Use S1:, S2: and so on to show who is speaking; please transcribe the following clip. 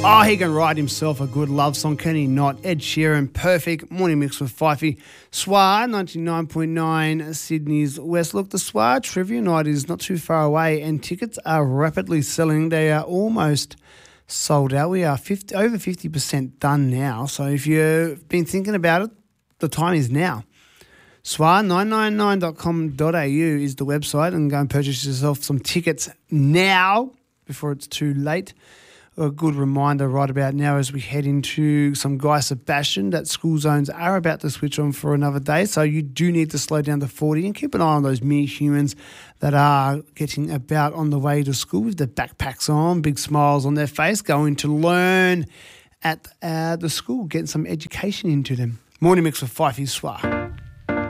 S1: Oh, he can write himself a good love song, can he not? Ed Sheeran, perfect. Morning mix with Fifey. SWA, 99.9 Sydney's West. Look, the SWA trivia night is not too far away and tickets are rapidly selling. They are almost sold out. We are over 50% done now. So if you've been thinking about it, the time is now. SWA999.com.au is the website, and go and purchase yourself some tickets now before it's too late. A good reminder right about now as we head into some Guy Sebastian that school zones are about to switch on for another day. So you do need to slow down to 40 and keep an eye on those mini humans that are getting about on the way to school with their backpacks on, big smiles on their face, going to learn at the school, getting some education into them. Morning mix with Fifey SWA.